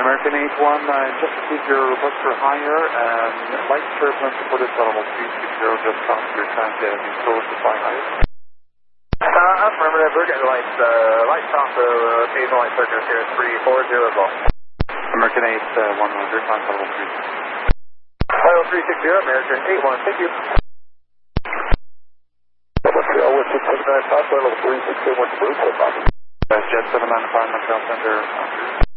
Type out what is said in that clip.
American 819, just received your request for hire and light turbulence reported for level 360, just off your transit as you close to fly higher. Affirmative, we're getting lights off, occasional light turbulence here at 340 as well. American 810, climb to level 360. Level 360, American 81, thank you. Montreal 1679, level 360, what's the route? Jet 795, Montreal Center.